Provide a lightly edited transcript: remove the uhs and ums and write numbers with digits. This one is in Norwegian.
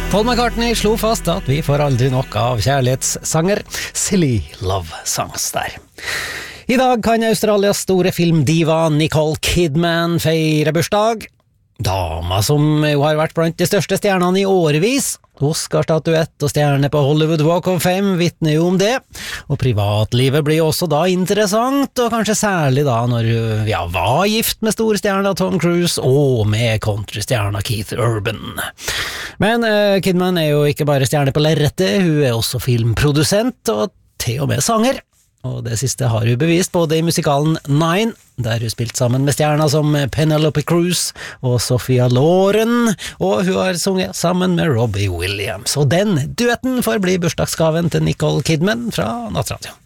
Paul McCartney slo fast at vi får aldri nok av kjærlighetssanger. Silly love songs der. I dag kan Australias store filmdiva Nicole Kidman feire bursdag. Dama som jo har vært blant de største stjernene i årevis. Oscar-statuett og stjerne på Hollywood Walk of Fame vittner jo om det. Og privatlivet blir også da interessant, og kanskje særlig da når hun var gift med storstjerna Tom Cruise og med countrystjerna Keith Urban. Men Kidman er jo ikke bare stjerne på lerretet, hun er også filmprodusent og til og med sanger. Og det siste har hun bevist både i musikalen Nine, der hun spilt sammen med stjerner som Penelope Cruz og Sophia Loren, og hun har sunget sammen med Robbie Williams. Og den duetten får bli bursdagsgaven til Nicole Kidman fra Nattradio.